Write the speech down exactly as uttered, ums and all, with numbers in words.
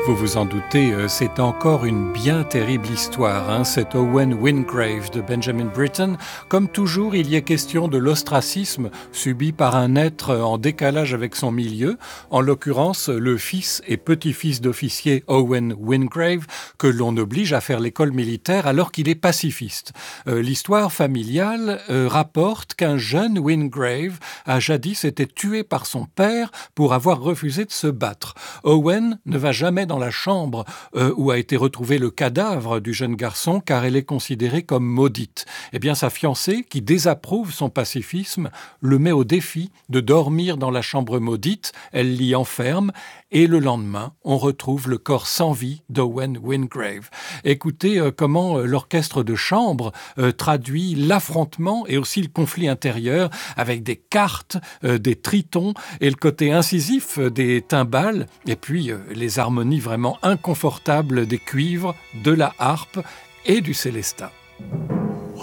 Vous vous en doutez, c'est encore une bien terrible histoire, hein, cet Owen Wingrave de Benjamin Britten. Comme toujours, il y est question de l'ostracisme subi par un être en décalage avec son milieu, en l'occurrence le fils et petit-fils d'officier Owen Wingrave, que l'on oblige à faire l'école militaire alors qu'il est pacifiste. Euh, l'histoire familiale euh, rapporte qu'un jeune Wingrave a jadis été tué par son père pour avoir refusé de se battre. Owen ne va jamais dans la chambre euh, où a été retrouvé le cadavre du jeune garçon car elle est considérée comme maudite. Eh bien, sa fiancée, qui désapprouve son pacifisme, le met au défi de dormir dans la chambre maudite. Elle l'y enferme et le lendemain, on retrouve le corps sans vie d'Owen Wingrave. Écoutez euh, comment euh, l'orchestre de chambre euh, traduit l'affrontement et aussi le conflit intérieur avec des cartes, euh, des tritons et le côté incisif euh, des timbales et puis euh, les harmonies vraiment inconfortables des cuivres, de la harpe et du célestat.